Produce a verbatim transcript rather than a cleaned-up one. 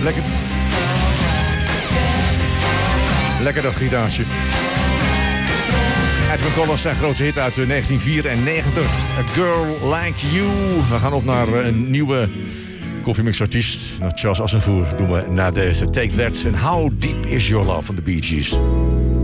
Lekker. Lekker dat gitaartje. Edwin Collins, zijn grote hit uit negentien vierennegentig. A Girl Like You. We gaan op naar een nieuwe koffiemix-artiest. Charles Aznavour doen we na deze Take That. En How Deep Is Your Love van de Bee Gees.